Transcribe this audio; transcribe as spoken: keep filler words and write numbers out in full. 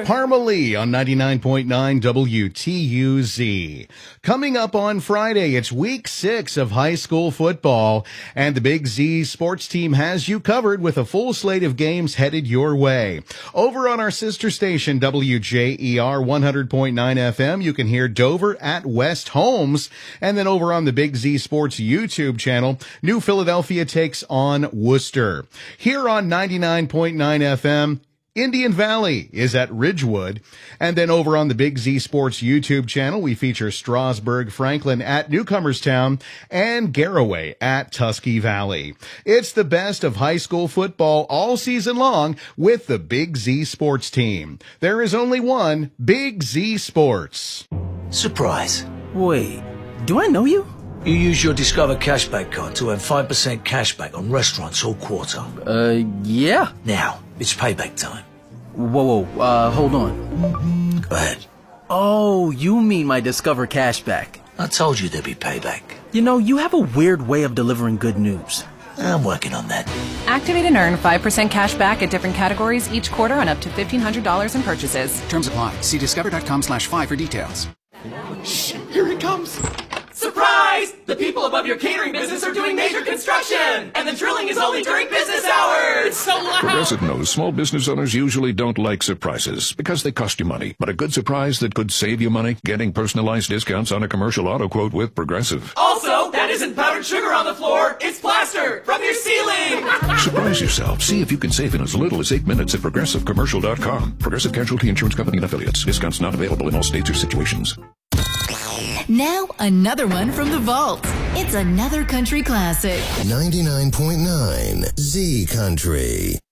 Parma Lee on ninety-nine point nine W T U Z. Coming up on Friday, it's week six of high school football, and the Big Z sports team has you covered with a full slate of games headed your way. Over on our sister station, W J E R one hundred point nine F M, you can hear Dover at West Holmes. And then over on the Big Z Sports YouTube channel, New Philadelphia takes on Worcester. Here on ninety-nine point nine F M, Indian Valley is at Ridgewood. And then over on the Big Z Sports YouTube channel, we feature Strasburg Franklin at Newcomerstown and Garraway at Tusky Valley. It's the best of high school football all season long with the Big Z Sports team. There is only one Big Z Sports. Surprise. Wait, do I know you? You use your Discover Cashback card to earn five percent cashback on restaurants all quarter. Uh, yeah. Now, it's payback time. Whoa, whoa, uh, hold on. Go ahead. Oh, you mean my Discover Cashback. I told you there'd be payback. You know, you have a weird way of delivering good news. I'm working on that. Activate and earn five percent cash back at different categories each quarter on up to fifteen hundred dollars in purchases. Terms apply. See discover.com slash five for details. Shh, here he comes. Surprise! The people above your catering business are doing major construction, and the drilling is only during business hours! It's so loud! Progressive knows small business owners usually don't like surprises because they cost you money. But a good surprise that could save you money? Getting personalized discounts on a commercial auto quote with Progressive. Also, that isn't powdered sugar on the floor, it's plaster from your ceiling! Surprise yourself. See if you can save in as little as eight minutes at progressive commercial dot com. Progressive Casualty Insurance Company and Affiliates. Discounts not available in all states or situations. Now, another one from the vault. It's another country classic. ninety-nine point nine Z Country.